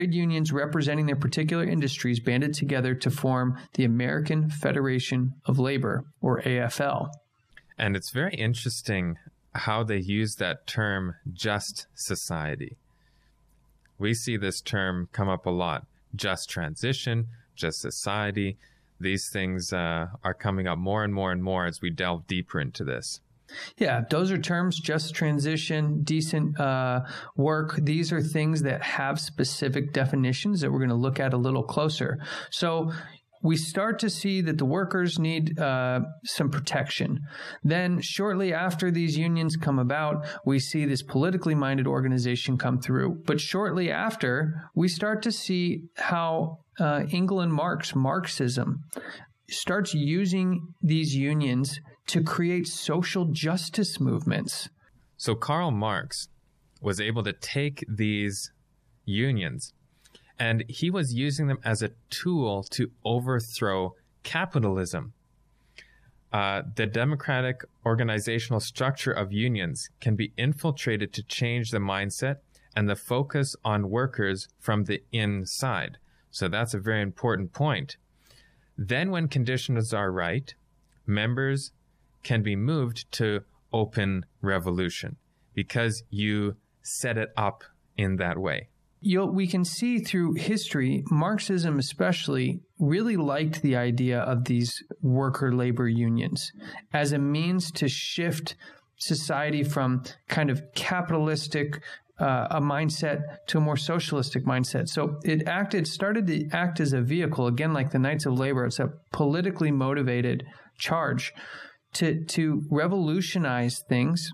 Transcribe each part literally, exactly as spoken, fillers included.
unions representing their particular industries banded together to form the American Federation of Labor, or A F L. And it's very interesting how they use that term, just society. We see this term come up a lot. Just transition, just society. These things uh, are coming up more and more and more as we delve deeper into this. Yeah, those are terms, just transition, decent uh, work. These are things that have specific definitions that we're going to look at a little closer. So we start to see that the workers need uh, some protection. Then shortly after these unions come about, we see this politically minded organization come through. But shortly after, we start to see how uh, England Marx, Marxism, starts using these unions to create social justice movements. So Karl Marx was able to take these unions, and he was using them as a tool to overthrow capitalism. Uh, the democratic organizational structure of unions can be infiltrated to change the mindset and the focus on workers from the inside. So that's a very important point. Then when conditions are right, members can be moved to open revolution because you set it up in that way. You'll, we can see through history, Marxism especially really liked the idea of these worker-labor unions as a means to shift society from kind of capitalistic uh, a mindset to a more socialistic mindset. So it acted, started to act as a vehicle, again, like the Knights of Labor. It's a politically motivated charge to to revolutionize things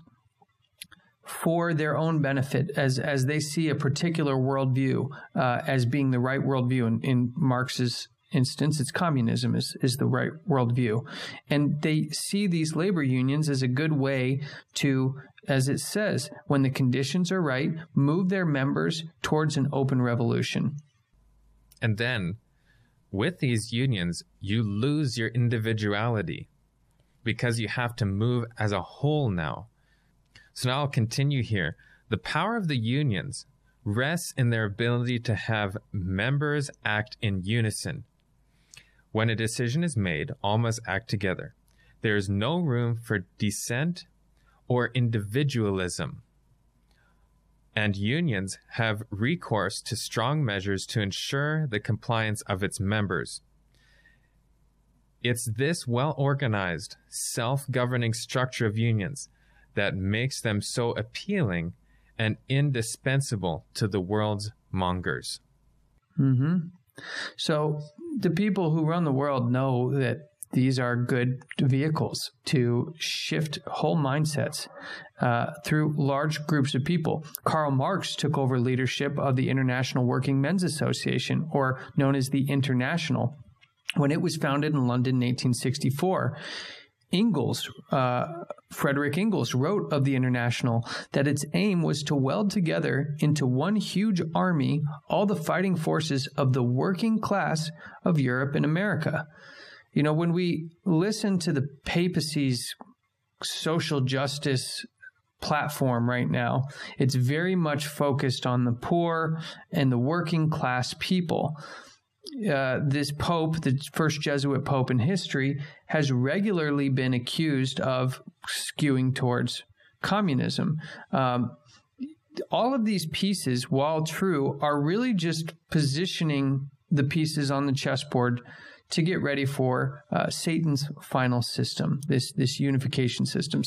for their own benefit, as as they see a particular worldview uh, as being the right worldview. In, in Marx's instance, it's communism is, is the right worldview. And they see these labor unions as a good way to, as it says, when the conditions are right, move their members towards an open revolution. And then, with these unions, you lose your individuality because you have to move as a whole now. So now I'll continue here. The power of the unions rests in their ability to have members act in unison. When a decision is made, all must act together. There is no room for dissent or individualism. And unions have recourse to strong measures to ensure the compliance of its members. It's this well-organized, self-governing structure of unions that makes them so appealing and indispensable to the world's mongers. Mm-hmm. So the people who run the world know that these are good vehicles to shift whole mindsets uh, through large groups of people. Karl Marx took over leadership of the International Working Men's Association, or known as the International, when it was founded in London in eighteen sixty-four. Engels, uh, Frederick Engels, wrote of the International that its aim was to weld together into one huge army all the fighting forces of the working class of Europe and America. You know, when we listen to the papacy's social justice platform right now, it's very much focused on the poor and the working class people. Uh, this pope, the first Jesuit pope in history, has regularly been accused of skewing towards communism. Um, all of these pieces, while true, are really just positioning the pieces on the chessboard to get ready for uh, Satan's final system, this this unification system.